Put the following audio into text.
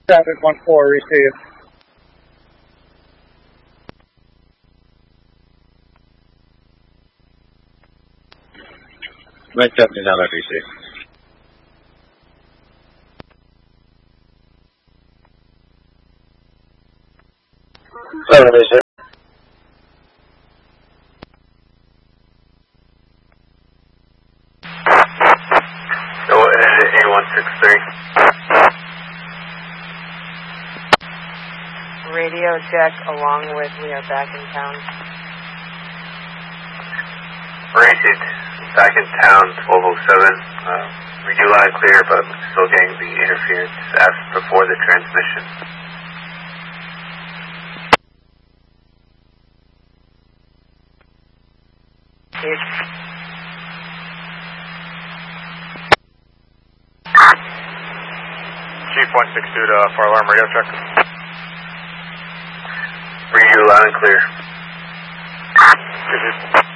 Traffic 1-4, receive. West 79 RTC. Elevation. Go ahead at A163. Radio check along with we are back in town. Rated back in town, 1207. We do line clear, but still getting the interference as before the transmission. Chief 162 to Far Alarm radio check. Radio loud and clear.